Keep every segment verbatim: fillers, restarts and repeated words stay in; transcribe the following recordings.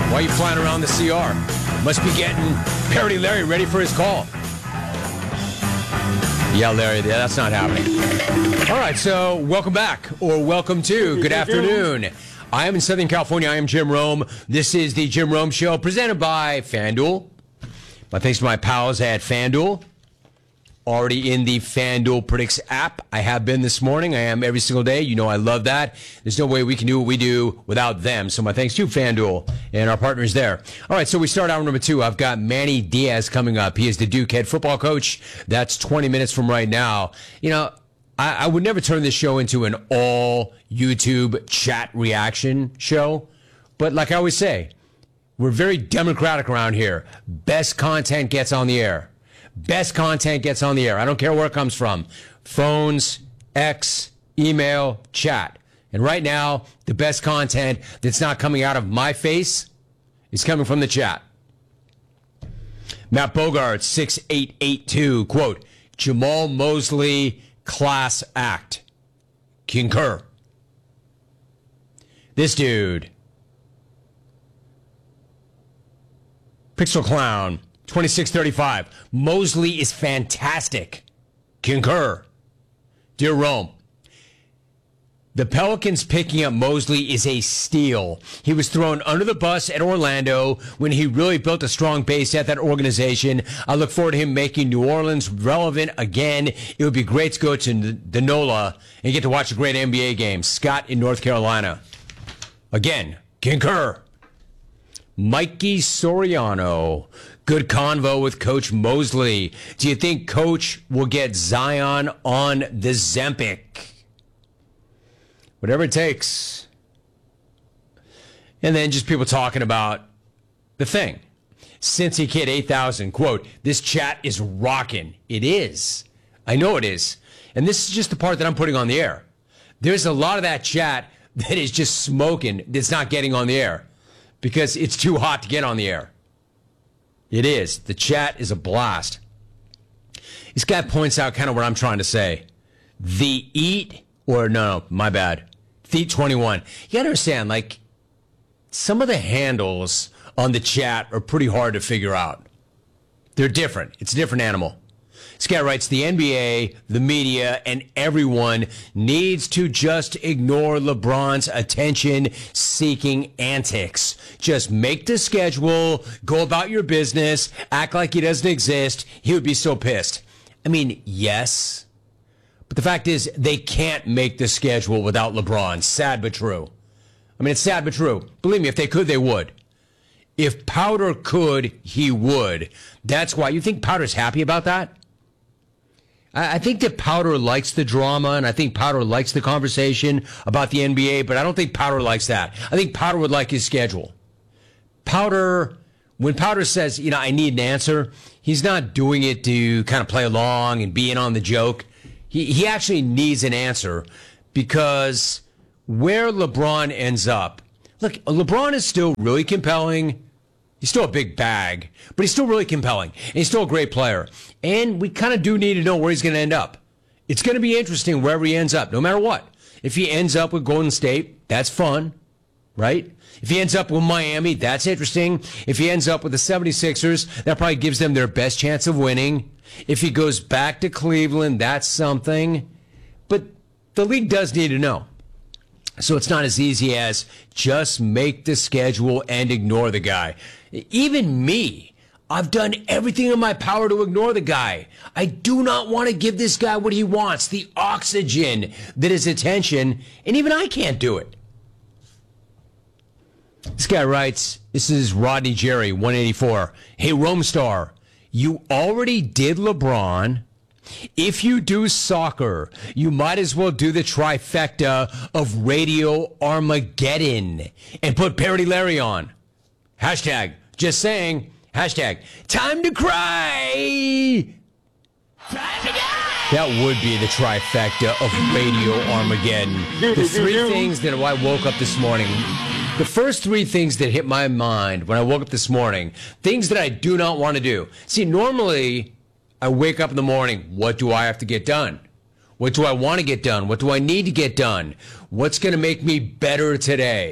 Why are you flying around the C R? Must be getting Parody Larry ready for his call. Yeah, Larry, yeah, that's not happening. All right, so welcome back, or welcome to, good afternoon. I am in Southern California. I am Jim Rome. This is the Jim Rome Show, presented by FanDuel. My thanks to my pals at FanDuel. Already in the FanDuel Predicts app. I have been this morning. I am every single day. You know I love that. There's no way we can do what we do without them. So my thanks to FanDuel and our partners there. All right, so we start hour number two. I've got Manny Diaz coming up. He is the Duke head football coach. That's twenty minutes from right now. You know, I, I would never turn this show into an all YouTube chat reaction show. But like I always say, we're very democratic around here. Best content gets on the air. Best content gets on the air. I don't care where it comes from. Phones, X, email, chat. And right now, the best content that's not coming out of my face is coming from the chat. Matt Bogart, six eight eight two, quote, Jamal Mosley, class act. Concur. This dude, Pixel Clown, twenty-six thirty-five. Mosley is fantastic. Concur. Dear Rome, the Pelicans picking up Mosley is a steal. He was thrown under the bus at Orlando when he really built a strong base at that organization. I look forward to him making New Orleans relevant again. It would be great to go to the NOLA and get to watch a great N B A game. Scott in North Carolina. Again, concur. Mikey Soriano. Good convo with Coach Mosley. Do you think Coach will get Zion on the Zempic? Whatever it takes. And then just people talking about the thing. Cincy Kid eight thousand, quote, this chat is rocking. It is. I know it is. And this is just the part that I'm putting on the air. There's a lot of that chat that is just smoking that's not getting on the air because it's too hot to get on the air. It is. The chat is a blast. This guy points out kind of what I'm trying to say. The eat, or no, no, my bad. Feet twenty-one. You gotta understand, like, some of the handles on the chat are pretty hard to figure out. They're different. It's a different animal. This guy writes, the N B A, the media, and everyone needs to just ignore LeBron's attention-seeking antics. Just make the schedule, go about your business, act like he doesn't exist. He would be so pissed. I mean, yes. But the fact is, they can't make the schedule without LeBron. Sad but true. I mean, it's sad but true. Believe me, if they could, they would. If Powder could, he would. That's why. You think Powder's happy about that? I think that Powder likes the drama, and I think Powder likes the conversation about the N B A, but I don't think Powder likes that. I think Powder would like his schedule. Powder, when Powder says, you know, I need an answer, he's not doing it to kind of play along and be in on the joke. He he actually needs an answer because where LeBron ends up, look, LeBron is still really compelling. He's still a big bag, but he's still really compelling. And he's still a great player. And we kind of do need to know where he's going to end up. It's going to be interesting wherever he ends up, no matter what. If he ends up with Golden State, that's fun, right? If he ends up with Miami, that's interesting. If he ends up with the seventy-sixers, that probably gives them their best chance of winning. If he goes back to Cleveland, that's something. But the league does need to know. So it's not as easy as just make the schedule and ignore the guy. Even me, I've done everything in my power to ignore the guy. I do not want to give this guy what he wants, the oxygen that is attention, and even I can't do it. This guy writes, this is Rodney Jerry, one eighty-four. Hey, Rome Star, you already did LeBron. If you do soccer, you might as well do the trifecta of Radio Armageddon and put Parody Larry on. Hashtag, just saying, hashtag, time to cry. Time to die. That would be the trifecta of Radio Armageddon. The three things that I woke up this morning, the first three things that hit my mind when I woke up this morning, things that I do not want to do. See, normally I wake up in the morning, what do I have to get done? What do I want to get done? What do I need to get done? What's going to make me better today?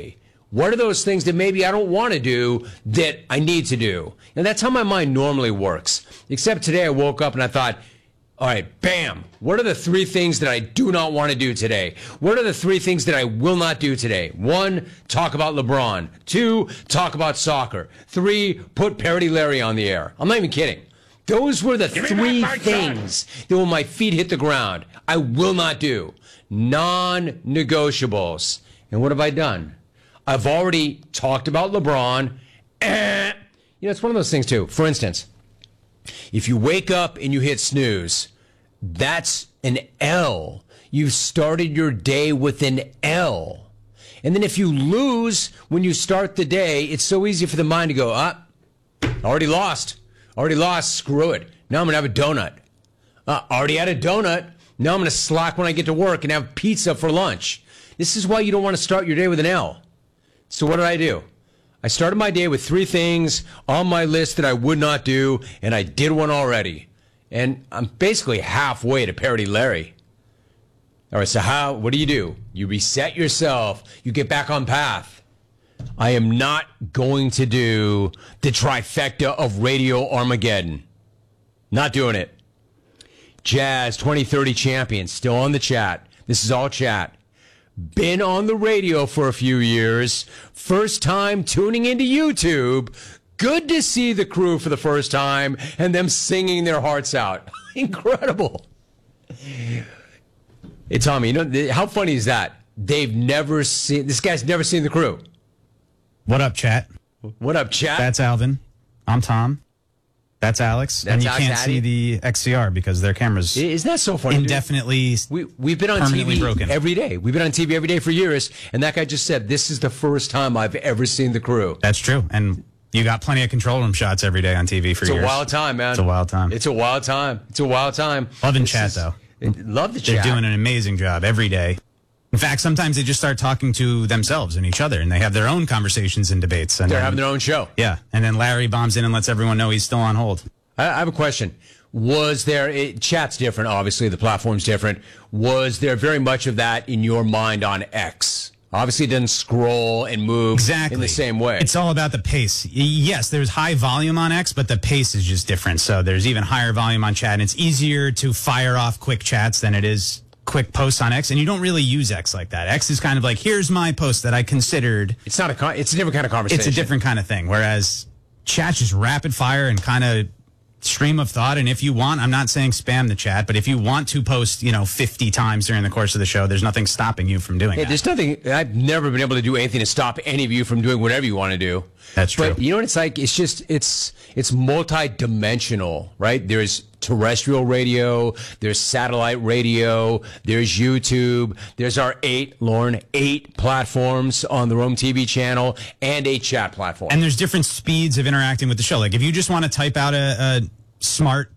What are those things that maybe I don't want to do that I need to do? And that's how my mind normally works. Except today I woke up and I thought, all right, bam. What are the three things that I do not want to do today? What are the three things that I will not do today? One, talk about LeBron. Two, talk about soccer. Three, put Parody Larry on the air. I'm not even kidding. Those were the three things that when my feet hit the ground, I will not do. Non-negotiables. And what have I done? I've already talked about LeBron. Eh. You know, it's one of those things, too. For instance, if you wake up and you hit snooze, that's an L. You've started your day with an L. And then if you lose when you start the day, it's so easy for the mind to go, ah, already lost. Already lost. Screw it. Now I'm going to have a donut. Uh, already had a donut. Now I'm going to slack when I get to work and have pizza for lunch. This is why you don't want to start your day with an L. So what did I do? I started my day with three things on my list that I would not do, and I did one already. And I'm basically halfway to Parody Larry. All right, so how? What do you do? You reset yourself. You get back on path. I am not going to do the trifecta of Radio Armageddon. Not doing it. Jazz twenty thirty champion, still on the chat. This is all chat. Been on the radio for a few years. First time tuning into YouTube. Good to see the crew for the first time and them singing their hearts out. Incredible. Hey, Tommy, you know, how funny is that? They've never seen, this guy's never seen the crew. What up, chat? What up, chat? That's Alvin. I'm Tom. That's Alex. That's and you Alex can't Addy. see the X C R because their cameras Isn't that so funny? dude? indefinitely We, we've been on T permanently V broken. every day. We've been on T V every day for years, and that guy just said, this is the first time I've ever seen the crew. That's true. And you got plenty of control room shots every day on T V for It's years. a wild time, man. It's a wild time. It's a wild time. It's a wild time. Loving This chat, is- though. Love the They're chat. doing an amazing job every day. In fact, sometimes they just start talking to themselves and each other, and they have their own conversations and debates. And They're then, having their own show. Yeah, and then Larry bombs in and lets everyone know he's still on hold. I, I have a question. Was there, it, chat's different, obviously, the platform's different. Was there very much of that in your mind on X? Obviously, it doesn't scroll and move Exactly. in the same way. It's all about the pace. Y- Yes, there's high volume on X, but the pace is just different. So there's even higher volume on chat, and it's easier to fire off quick chats than it is quick posts on X, and you don't really use X like that. X is kind of like, here's my post that I considered. It's not a, con- it's a different kind of conversation. It's a different kind of thing, whereas chat's just rapid fire and kind of stream of thought. And if you want, I'm not saying spam the chat, but if you want to post, you know, fifty times during the course of the show, there's nothing stopping you from doing Hey, that. there's nothing, I've never been able to do anything to stop any of you from doing whatever you want to do. That's true. But you know what it's like? It's just, it's, it's multi-dimensional, right? There's terrestrial radio, there's satellite radio, there's YouTube, there's our eight, Lauren, eight platforms on the Rome T V channel and a chat platform. And there's different speeds of interacting with the show. Like if you just want to type out a, a smart,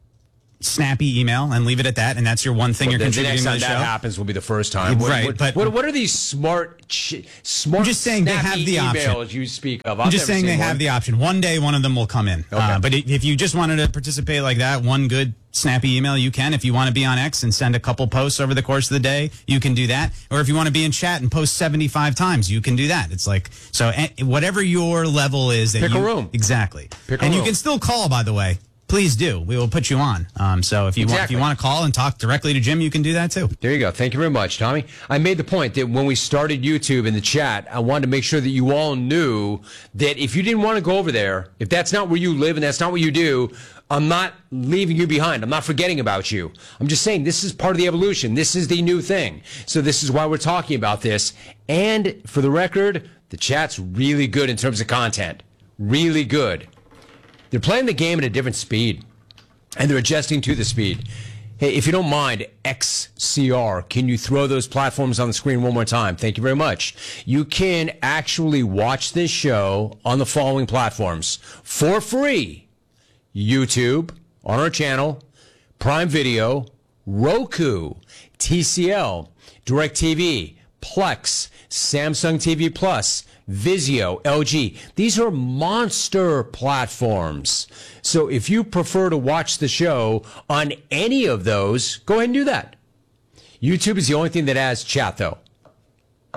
snappy email and leave it at that, and that's your one thing you're the, the contributing next to time the that show. happens will be the first time. Right, What, but- what, what are these smart, ch- smart, I'm just saying they have snappy the option. emails you speak of? I'm just saying they have the option. One day, one of them will come in. Uh, but if you just wanted to participate like that, one good snappy email, you can. If you want to be on X and send a couple posts over the course of the day, you can do that. Or if you want to be in chat and post seventy-five times, you can do that. It's like, so eh, whatever your level is. That Pick a you, room. Exactly. Pick a and room. you can still call, by the way. Please do. We will put you on. Um, so if you want, if Exactly. you want to call and talk directly to Jim, you can do that too. There you go. Thank you very much, Tommy. I made the point that when we started YouTube in the chat, I wanted to make sure that you all knew that if you didn't want to go over there, if that's not where you live and that's not what you do, I'm not leaving you behind. I'm not forgetting about you. I'm just saying this is part of the evolution. This is the new thing. So this is why we're talking about this. And for the record, the chat's really good in terms of content. Really good. They're playing the game at a different speed, and they're adjusting to the speed. Hey, if you don't mind, X C R, can you throw those platforms on the screen one more time? Thank you very much. You can actually watch this show on the following platforms for free. YouTube, on our channel, Prime Video, Roku, T C L, DirecTV, Plex, Samsung T V Plus, Vizio, L G. These are monster platforms. So if you prefer to watch the show on any of those, go ahead and do that. YouTube is the only thing that has chat, though.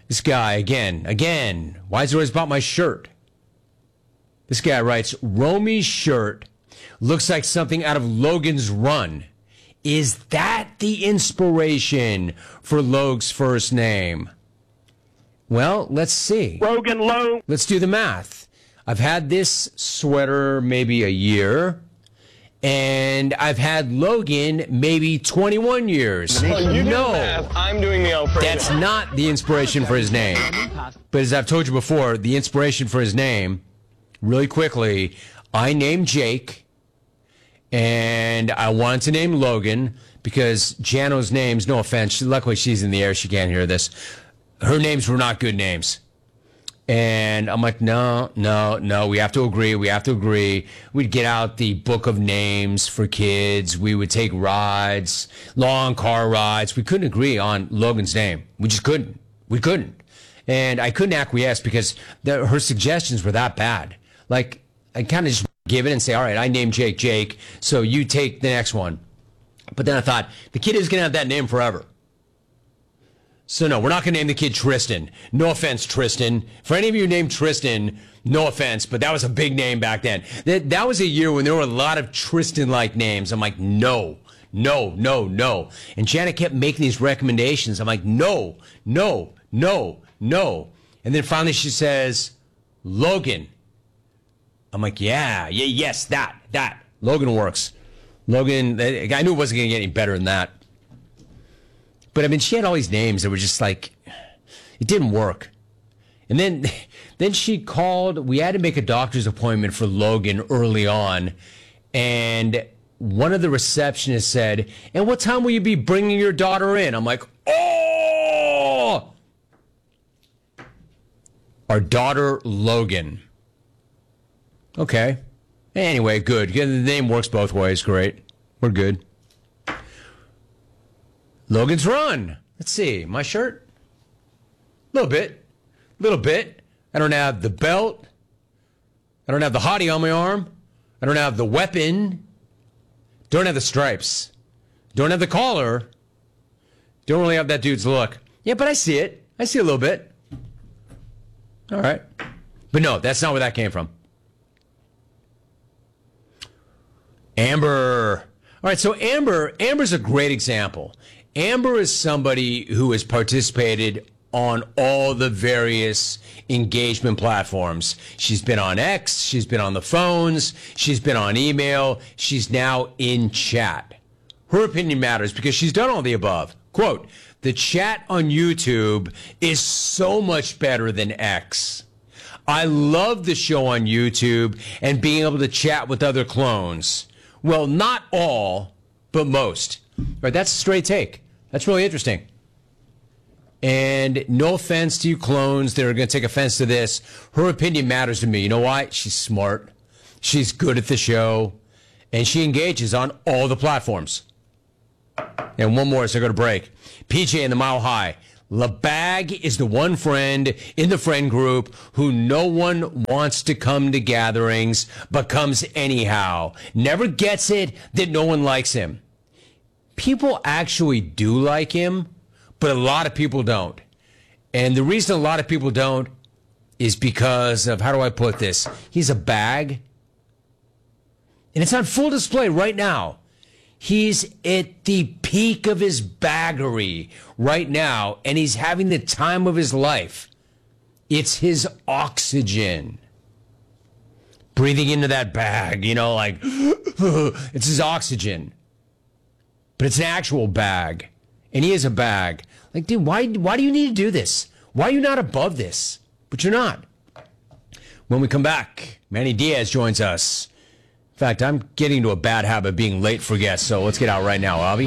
This guy, again, again, why is it always about my shirt? This guy writes, Romy's shirt looks like something out of Logan's Run. Is that the inspiration for Logan's first name? Well, let's see. Rogan Lowe. Let's do the math. I've had this sweater maybe a year, and I've had Logan maybe twenty-one years. Oh, you do no, the math. I'm doing the Alfredo. that's not the inspiration for his name. But as I've told you before, the inspiration for his name, really quickly, I named Jake, and I wanted to name Logan because Jano's names, no offense, she, luckily she's in the air, she can't hear this. Her names were not good names. And I'm like, no, no, no, we have to agree. We have to agree. We'd get out the book of names for kids. We would take rides, long car rides. We couldn't agree on Logan's name. We just couldn't. We couldn't. And I couldn't acquiesce because the, her suggestions were that bad. Like, I kind of just give it and say, all right, I named Jake Jake, so you take the next one. But then I thought, the kid is going to have that name forever. So no, we're not going to name the kid Tristan. No offense, Tristan. For any of you named Tristan, no offense, but that was a big name back then. That, that was a year when there were a lot of Tristan-like names. I'm like, no, no, no, no. And Janet kept making these recommendations. I'm like, no, no, no, no. And then finally she says, Logan. I'm like, yeah, yeah, yes, that, that. Logan works. Logan, I knew it wasn't going to get any better than that. But, I mean, she had all these names that were just like, it didn't work. And then then she called. We had to make a doctor's appointment for Logan early on. And one of the receptionists said, and what time will you be bringing your daughter in? I'm like, oh! Our daughter, Logan. Okay. Anyway, good. The name works both ways. Great. We're good. Logan's Run. Let's see. My shirt? A little bit. A little bit. I don't have the belt. I don't have the hottie on my arm. I don't have the weapon. Don't have the stripes. Don't have the collar. Don't really have that dude's look. Yeah, but I see it. I see a little bit. All right. But no, that's not where that came from. Amber. All right, so Amber, Amber's a great example. Amber is somebody who has participated on all the various engagement platforms. She's been on X, she's been on the phones, she's been on email, she's now in chat. Her opinion matters because she's done all the above. Quote, the chat on YouTube is so much better than X. I love the show on YouTube and being able to chat with other clones. Well, not all, but most. Right, that's a straight take. That's really interesting. And no offense to you clones that are going to take offense to this. Her opinion matters to me. You know why? She's smart. She's good at the show. And she engages on all the platforms. And one more as I go to break. P J in the Mile High. LeBag is the one friend in the friend group who no one wants to come to gatherings but comes anyhow. Never gets it that no one likes him. People actually do like him, but a lot of people don't. And the reason a lot of people don't is because of, how do I put this? He's a bag. And it's on full display right now. He's at the peak of his baggery right now, and he's having the time of his life. It's his oxygen. Breathing into that bag, you know, like, it's his oxygen. But it's an actual bag, and he is a bag. Like, dude, why, why do you need to do this? Why are you not above this? But you're not. When we come back, Manny Diaz joins us. In fact, I'm getting into a bad habit of being late for guests, so let's get out right now, Avi.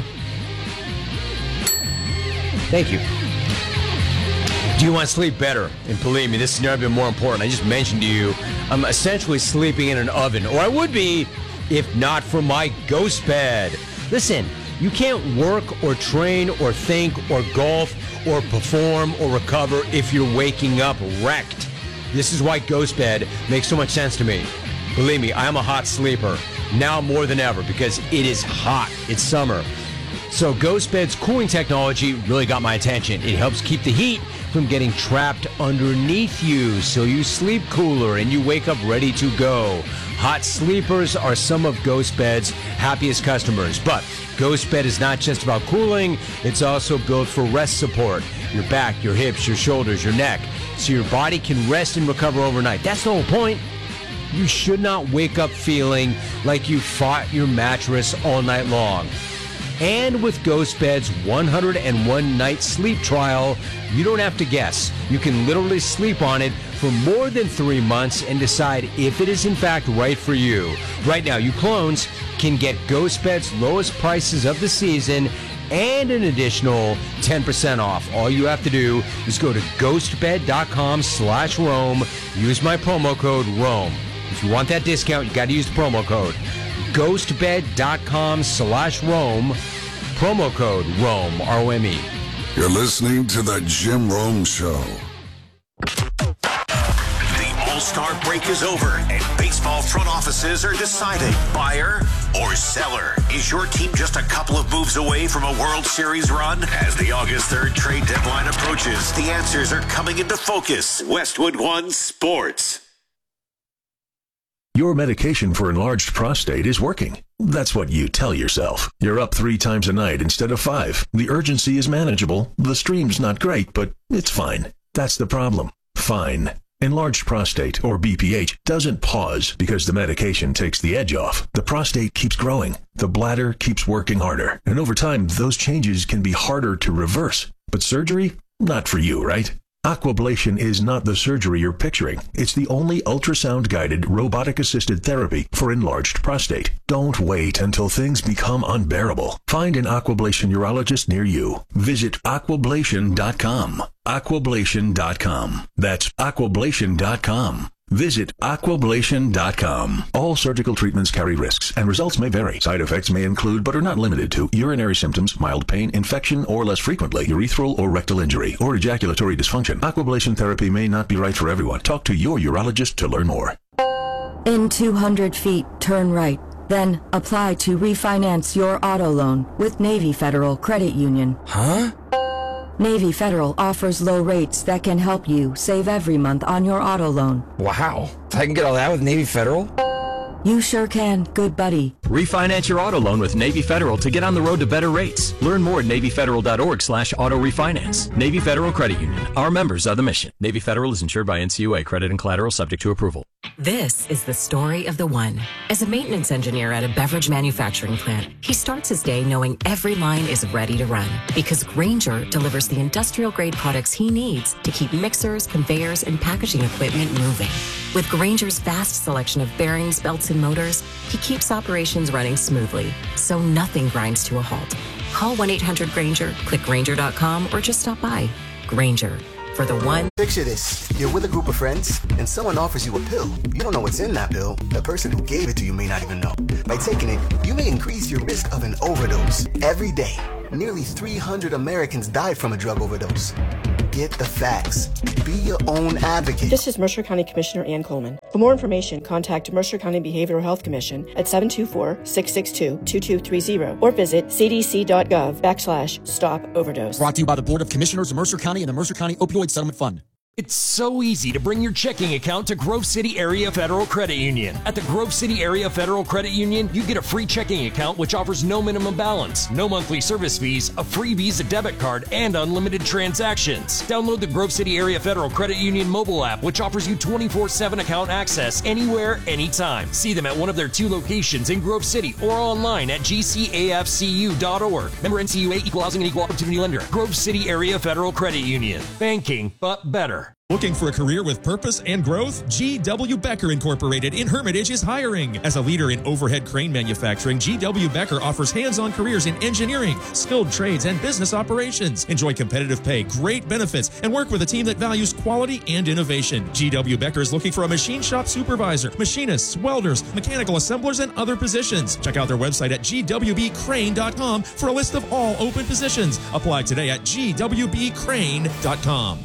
Thank you. Do you want to sleep better? And believe me, this has never been more important. I just mentioned to you, I'm essentially sleeping in an oven, or I would be if not for my ghost bed. Listen, you can't work or train or think or golf or perform or recover if you're waking up wrecked. This is why Ghost Bed makes so much sense to me. Believe me, I am a hot sleeper, now more than ever, because it is hot. It's summer. So Ghost Bed's cooling technology really got my attention. It helps keep the heat from getting trapped underneath you so you sleep cooler and you wake up ready to go. Hot sleepers are some of GhostBed's happiest customers. But GhostBed is not just about cooling, it's also built for rest support. Your back, your hips, your shoulders, your neck, so your body can rest and recover overnight. That's the whole point. You should not wake up feeling like you fought your mattress all night long. And with GhostBed's one hundred one night sleep trial, you don't have to guess. You can literally sleep on it for more than three months and decide if it is in fact right for you. Right now, you clones can get GhostBed's lowest prices of the season and an additional ten percent off. All you have to do is go to ghostbed.com slash Rome. Use my promo code Rome. If you want that discount, you got to use the promo code. ghostbed.com slash Rome. Promo code Rome, R O M E. You're listening to The Jim Rome Show. The All-Star break is over, and baseball front offices are deciding buyer or seller. Is your team just a couple of moves away from a World Series run? As the August third trade deadline approaches, the answers are coming into focus. Westwood One Sports. Your medication for enlarged prostate is working. That's what you tell yourself. You're up three times a night instead of five. The urgency is manageable. The stream's not great, but it's fine. That's the problem. Fine. Enlarged prostate, or B P H, doesn't pause because the medication takes the edge off. The prostate keeps growing. The bladder keeps working harder. And over time, those changes can be harder to reverse. But surgery? Not for you, right? Aquablation is not the surgery you're picturing. It's the only ultrasound-guided, robotic-assisted therapy for enlarged prostate. Don't wait until things become unbearable. Find an Aquablation urologist near you. Visit aquablation dot com. aquablation dot com. That's aquablation dot com. Visit aquablation dot com. All surgical treatments carry risks, and results may vary. Side effects may include, but are not limited to, urinary symptoms, mild pain, infection, or less frequently, urethral or rectal injury, or ejaculatory dysfunction. Aquablation therapy may not be right for everyone. Talk to your urologist to learn more. In two hundred feet, turn right. Then apply to refinance your auto loan with Navy Federal Credit Union. Huh? Navy Federal offers low rates that can help you save every month on your auto loan. Wow. I can get all that with Navy Federal? You sure can, good buddy. Refinance your auto loan with Navy Federal to get on the road to better rates. Learn more at NavyFederal.org slash auto refinance. Navy Federal Credit Union. Our members are the mission. Navy Federal is insured by N C U A. Credit and collateral subject to approval. This is the story of the one. As a maintenance engineer at a beverage manufacturing plant, he starts his day knowing every line is ready to run because Grainger delivers the industrial-grade products he needs to keep mixers, conveyors, and packaging equipment moving. With Grainger's vast selection of bearings, belts, and motors, he keeps operations running smoothly, so nothing grinds to a halt. Call one eight hundred Grainger, click Grainger dot com, or just stop by. Grainger. For the one. Picture this. You're with a group of friends, and someone offers you a pill. You don't know what's in that pill. The person who gave it to you may not even know. By taking it, you may increase your risk of an overdose. Every day, nearly three hundred Americans die from a drug overdose. Get the facts. Be your own advocate. This is Mercer County Commissioner Ann Coleman. For more information, contact Mercer County Behavioral Health Commission at seven two four, six six two, two two three zero or visit cdc.gov backslash stop overdose. Brought to you by the Board of Commissioners of Mercer County and the Mercer County Opioid Settlement Fund. It's so easy to bring your checking account to Grove City Area Federal Credit Union. At the Grove City Area Federal Credit Union, you get a free checking account which offers no minimum balance, no monthly service fees, a free Visa debit card, and unlimited transactions. Download the Grove City Area Federal Credit Union mobile app, which offers you twenty-four seven account access anywhere, anytime. See them at one of their two locations in Grove City or online at g c a f c u dot org. Member N C U A, Equal Housing and Equal Opportunity Lender. Grove City Area Federal Credit Union. Banking, but better. Looking for a career with purpose and growth? G W. Becker Incorporated in Hermitage is hiring. As a leader in overhead crane manufacturing, G W. Becker offers hands-on careers in engineering, skilled trades, and business operations. Enjoy competitive pay, great benefits, and work with a team that values quality and innovation. G W. Becker is looking for a machine shop supervisor, machinists, welders, mechanical assemblers, and other positions. Check out their website at g w b crane dot com for a list of all open positions. Apply today at g w b crane dot com.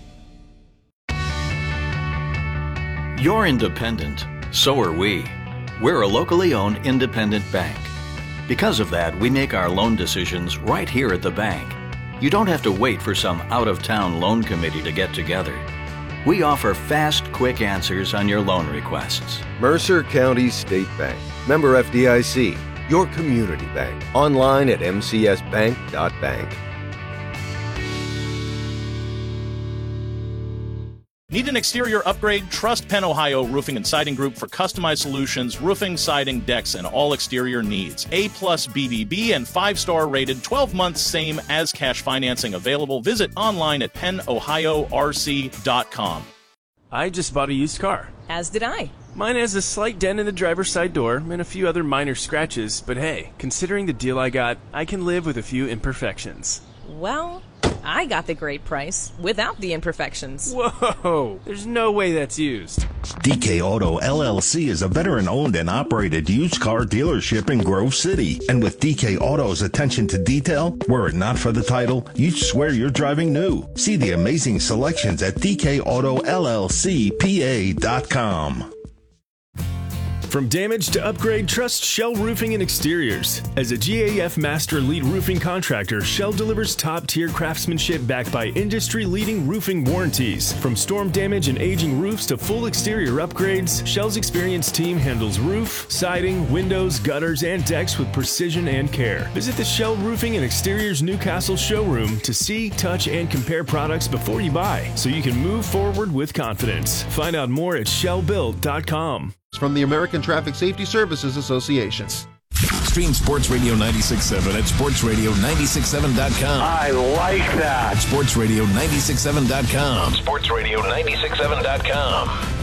You're independent. So are we. We're a locally owned independent bank. Because of that, we make our loan decisions right here at the bank. You don't have to wait for some out-of-town loan committee to get together. We offer fast, quick answers on your loan requests. Mercer County State Bank. Member F D I C. Your community bank. Online at m c s bank dot bank. Need an exterior upgrade? Trust Penn Ohio Roofing and Siding Group for customized solutions, roofing, siding, decks, and all exterior needs. A plus B B B and five-star rated, twelve months same as cash financing available. Visit online at penn ohio r c dot com. I just bought a used car. As did I. Mine has a slight dent in the driver's side door and a few other minor scratches, but hey, considering the deal I got, I can live with a few imperfections. Well, I got the great price without the imperfections. Whoa, there's no way that's used. D K Auto L L C is a veteran-owned and operated used car dealership in Grove City. And with D K Auto's attention to detail, were it not for the title, you'd swear you're driving new. See the amazing selections at d k auto l l c p a dot com. From damage to upgrade, trust Shell Roofing and Exteriors. As a G A F Master Lead Roofing Contractor, Shell delivers top-tier craftsmanship backed by industry-leading roofing warranties. From storm damage and aging roofs to full exterior upgrades, Shell's experienced team handles roof, siding, windows, gutters, and decks with precision and care. Visit the Shell Roofing and Exteriors Newcastle showroom to see, touch, and compare products before you buy, so you can move forward with confidence. Find out more at shell build dot com. From the American Traffic Safety Services Association. Stream Sports Radio ninety-six point seven at sports radio ninety-six point seven dot com. I like that. sports radio ninety-six point seven dot com. sports radio ninety-six point seven dot com.